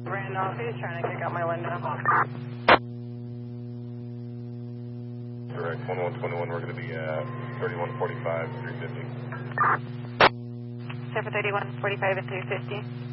Randolph, he's trying to kick out my window. Direct 1121, we're going to be at 3145, 350. Except for 3145 and 350.